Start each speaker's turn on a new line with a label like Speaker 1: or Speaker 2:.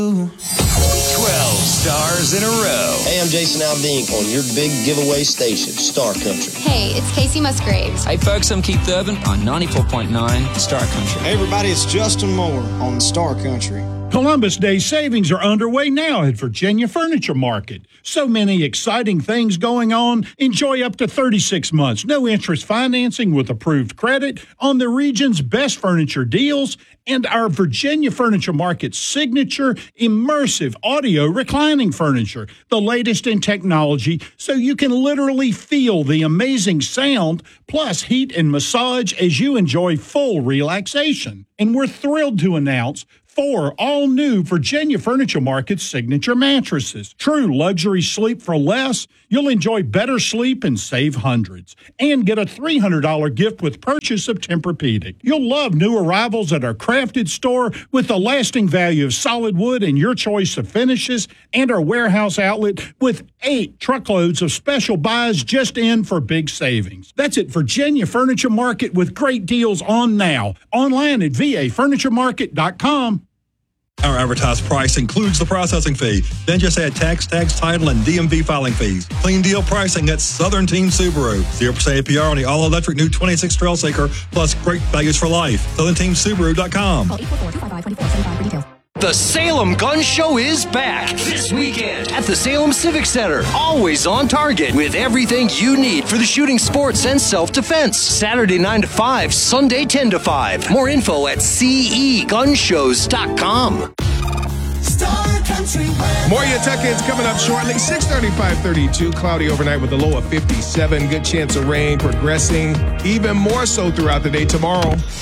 Speaker 1: 12 stars in a row.
Speaker 2: Hey, I'm Jason Aldean on your big giveaway station, Star Country.
Speaker 3: Hey, it's Casey Musgraves.
Speaker 4: Hey, folks, I'm Keith Urban on 94.9 Star Country.
Speaker 5: Hey, everybody, it's Justin Moore on Star Country.
Speaker 6: Columbus Day savings are underway now at Virginia Furniture Market. So many exciting things going on. Enjoy up to 36 months, no interest financing with approved credit on the region's best furniture deals and our Virginia Furniture Market signature immersive audio reclining furniture, the latest in technology, so you can literally feel the amazing sound, plus heat and massage as you enjoy full relaxation. And we're thrilled to announce 4 all-new Virginia Furniture Market signature mattresses. True luxury sleep for less. You'll enjoy better sleep and save hundreds. And get a $300 gift with purchase of Tempur-Pedic. You'll love new arrivals at our crafted store with the lasting value of solid wood and your choice of finishes, and our warehouse outlet with 8 truckloads of special buys just in for big savings. That's at Virginia Furniture Market with great deals on now. Online at vafurnituremarket.com.
Speaker 7: Our advertised price includes the processing fee. Then just add tax, title, and DMV filing fees. Clean deal pricing at Southern Team Subaru. 0% APR on the all-electric new 26 Trailseeker, plus great values for life. SouthernTeamSubaru.com.
Speaker 8: Call 844-255-2475 for details.
Speaker 1: The Salem Gun Show is back this weekend at the Salem Civic Center. Always on target with everything you need for the shooting sports and self-defense. Saturday 9 to 5, Sunday 10 to 5. More info at cegunshows.com.
Speaker 9: More Tuck-ins coming up shortly. 6:30, 5:32. Cloudy overnight with a low of 57. Good chance of rain progressing even more so throughout the day tomorrow.